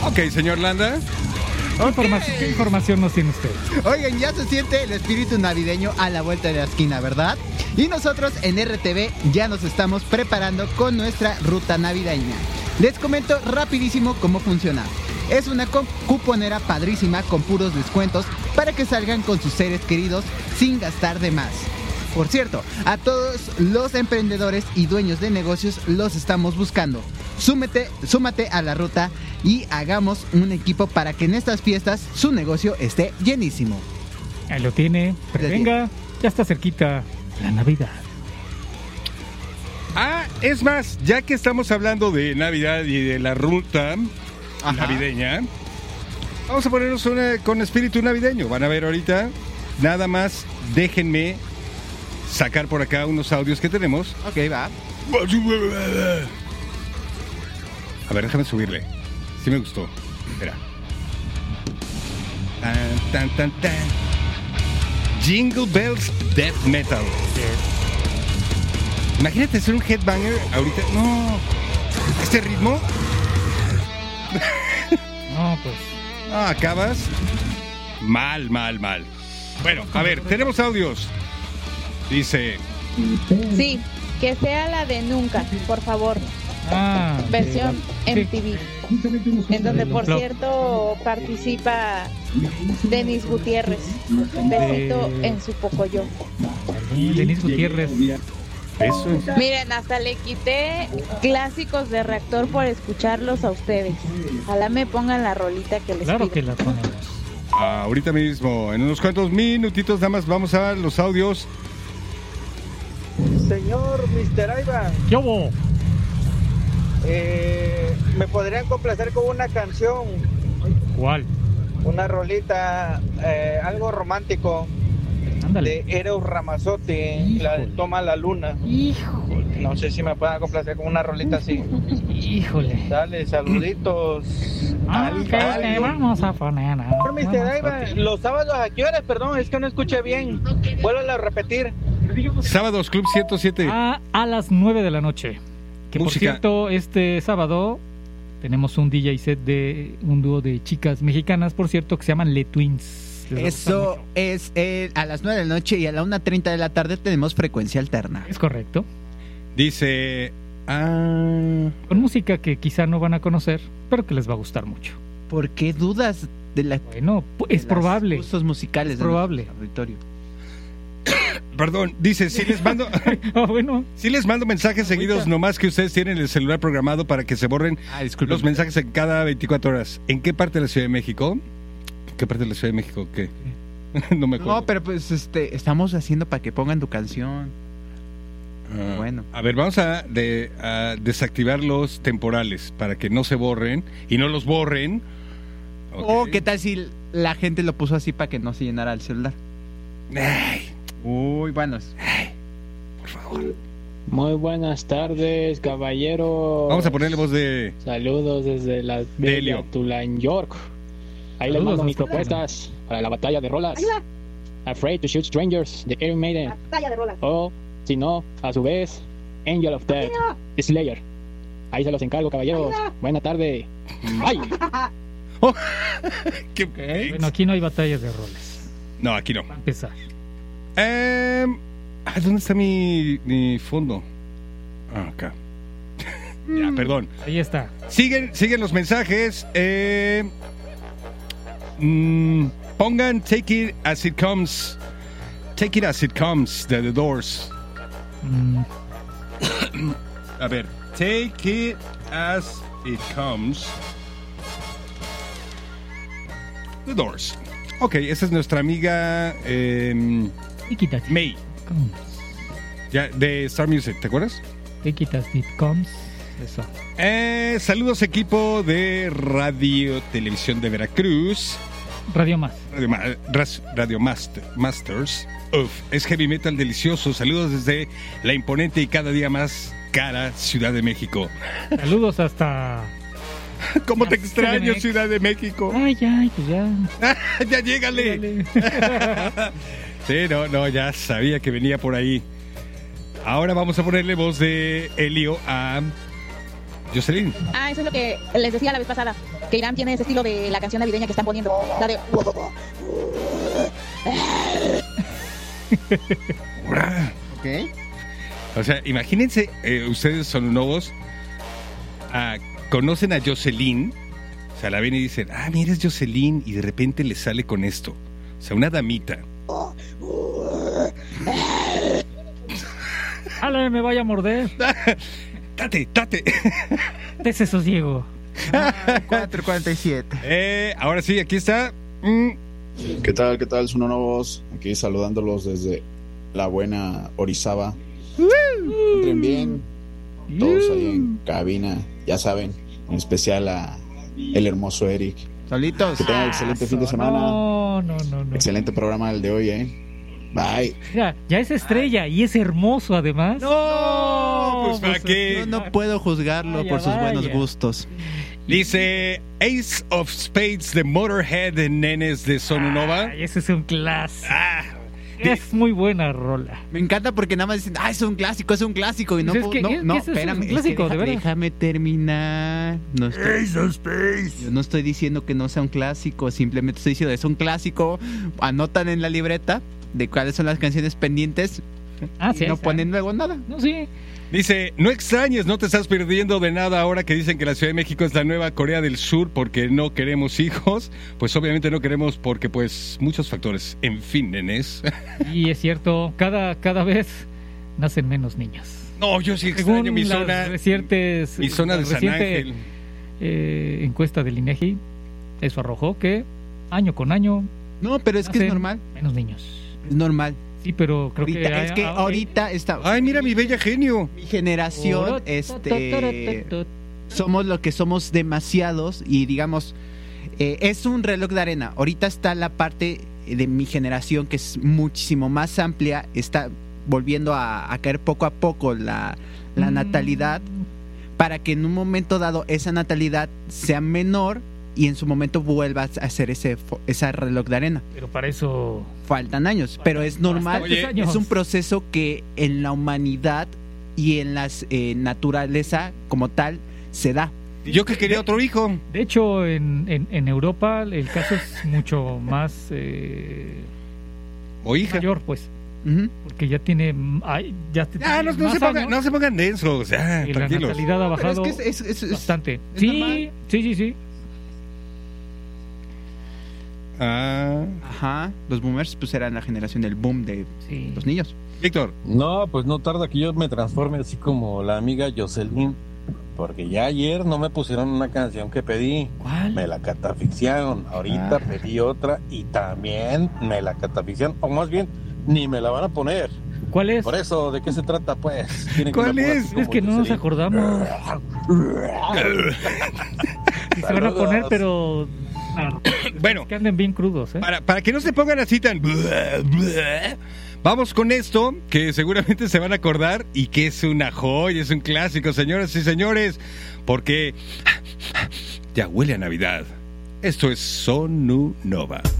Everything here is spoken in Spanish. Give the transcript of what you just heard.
Ok, señor Landa. ¿Qué información nos tiene usted? Oigan, ya se siente el espíritu navideño a la vuelta de la esquina, ¿verdad? Y nosotros en RTV ya nos estamos preparando con nuestra ruta navideña. Les comento rapidísimo cómo funciona. Es una cuponera padrísima con puros descuentos para que salgan con sus seres queridos sin gastar de más. Por cierto, a todos los emprendedores y dueños de negocios los estamos buscando. Súmate a la ruta y hagamos un equipo para que en estas fiestas su negocio esté llenísimo. Ahí lo tiene. Venga, ya está cerquita la Navidad. Es más, ya que estamos hablando de Navidad y de la ruta navideña, vamos a ponernos una con espíritu navideño. Van a ver ahorita, nada más déjenme sacar por acá unos audios que tenemos. Ok, va. A ver, déjame subirle. Sí me gustó. Espera. Tan, tan, tan, tan. Jingle Bells Death Metal. Imagínate ser un headbanger ahorita. No. ¿Este ritmo? No, pues. Acabas mal. Bueno, a ver, tenemos audios. Dice... Sí, que sea la de Nunca, por favor. Versión MTV. En donde, por cierto, participa Denis Gutiérrez. Besito en su pocoyo. Denis Gutiérrez. Eso es. Miren, hasta le quité clásicos de Reactor por escucharlos a ustedes. Ojalá me pongan la rolita que les Claro pido. que la ponemos. Ahorita mismo, en unos cuantos minutitos nada más vamos a los audios. Señor Mr. Ivan, ¿Qué hubo? ¿me podrían complacer con una canción? ¿Cuál? Una rolita, algo romántico. Ándale. De Eros Ramazzotti, la Toma la Luna. Híjole. No sé si me puedan complacer con una rolita así. Híjole. Dale, saluditos. Te vamos a poner. Señor Mr. Ivan, los sábados a qué horas, perdón, es que no escuché bien. Vuélvelo a repetir. Sábados Club 107. A las 9 de la noche. Que Música. por cierto, este sábado tenemos un DJ set de un dúo de chicas mexicanas, por cierto, que se llaman Le Twins. Eso es a las 9 de la noche y a la 1:30 de la tarde tenemos frecuencia alterna. Es correcto. Dice... Con música que quizá no van a conocer, pero que les va a gustar mucho. ¿Por qué dudas de la... Bueno, es probable. Los gustos musicales Es probable. del auditorio. Perdón, dice, si les mando... bueno. Si les mando mensajes seguidos, nomás que ustedes tienen el celular programado para que se borren los mensajes en cada 24 horas. ¿En qué parte de la Ciudad de México? ¿Qué parte de la Ciudad de México? ¿Qué? No me acuerdo. No, pero pues estamos haciendo para que pongan tu canción. Bueno. A ver, vamos a desactivar los temporales para que no se borren y no los borren. O qué tal si la gente lo puso así para que no se llenara el celular. Ay. Uy, buenos. Por favor. Muy buenas tardes, caballeros. Vamos a ponerle voz de... Saludos desde la bella Tulane, York. Ahí les mando mis propuestas para la batalla de rolas. Afraid to Shoot Strangers, de Iron Maiden. Batalla de rolas. O, si no, a su vez, Angel of Death, Slayer. Ahí se los encargo, caballeros. Buena tarde. Bye. Bueno, aquí no hay batallas de roles. No, aquí no. Para empezar. ¿Dónde está mi fondo? Acá. Ya, perdón. Ahí está. Siguen los mensajes. Pongan Take It As It Comes. Take It As It Comes de The Doors. A ver, Take It As It Comes. The Doors. Ok, esa es nuestra amiga May. Ya, de Star Music, ¿te acuerdas? Take It As It Comes. Eso. Saludos equipo de Radio Televisión de Veracruz. Radio Más. Radio Masters. Uf, es heavy metal delicioso. Saludos desde la imponente y cada día más cara Ciudad de México. Saludos hasta... ¿Cómo te extraño, Ciudad de México? Ay, pues ya. Ya llégale. Sí, no, ya sabía que venía por ahí. Ahora vamos a ponerle voz de Helio a Jocelyn. Ah, eso es lo que les decía la vez pasada, que Irán tiene ese estilo de la canción navideña que están poniendo, la de... Ok. O sea, imagínense, ustedes son nuevos, conocen a Jocelyn, o sea, la ven y dicen, mira, es Jocelyn, y de repente le sale con esto. O sea, una damita. ¡Ale, me vaya a morder! ¡Tate! Dese sosiego. 4:47. Ahora sí, aquí está. ¿Qué tal, Sononobos? Aquí saludándolos desde la buena Orizaba. Entren bien, todos ahí en cabina, ya saben, en especial a el hermoso Eric. Solitos. Que tengan excelente fin de semana. No. Excelente programa el de hoy, Bye. Mira, ya es estrella y es hermoso además. No, pues ¿para qué? Yo no puedo juzgarlo por sus buenos gustos. Dice Ace of Spades de Motorhead de Nenes de Sonunova. Ese es un clásico. Es muy buena rola. Me encanta porque nada más dicen, es un clásico. Y no, espérame, déjame terminar. Ace of Spades. Yo no estoy diciendo que no sea un clásico, simplemente estoy diciendo es un clásico. Anotan en la libreta de cuáles son las canciones pendientes. Sí, no ponen luego nada. No, sí. Dice, no extrañes, no te estás perdiendo de nada ahora que dicen que la Ciudad de México es la nueva Corea del Sur porque no queremos hijos. Pues obviamente no queremos porque pues muchos factores. En fin, nenes. Y es cierto, cada vez nacen menos niños. No, yo sí extraño mi zona. Mi zona de San Ángel. Encuesta del INEGI, eso arrojó que año con año. No, pero es que es normal. Menos niños. Es normal. Sí, pero creo que ahorita está. Ay, mira mi bella genio. Mi generación, somos lo que somos demasiados y digamos, es un reloj de arena. Ahorita está la parte de mi generación que es muchísimo más amplia, está volviendo a caer poco a poco la natalidad, para que en un momento dado esa natalidad sea menor y en su momento vuelvas a hacer ese reloj de arena. Pero para eso faltan años, pero es normal. Es un proceso que en la humanidad y en la naturaleza como tal se da. Yo que quería otro hijo. De hecho, en Europa el caso es mucho más o hija mayor, pues. Porque ya tiene no se pongan densos, ya, y tranquilos. La natalidad ha bajado es bastante. Sí. Ajá. Los boomers pues eran la generación del boom de los niños. Víctor. No, pues no tarda que yo me transforme así como la amiga Jocelyn, porque ya ayer no me pusieron una canción que pedí. ¿Cuál? Me la catafixiaron. Ahorita pedí otra y también me la catafixiaron, o más bien ni me la van a poner. ¿Cuál es? Por eso, ¿de qué se trata, pues? ¿Cuál es? Es que no nos acordamos. Si se van a poner, pero bueno, que anden bien crudos, para que no se pongan así tan vamos con esto que seguramente se van a acordar y que es una joya, es un clásico, señoras y señores, porque ya huele a Navidad. Esto es Sonunova.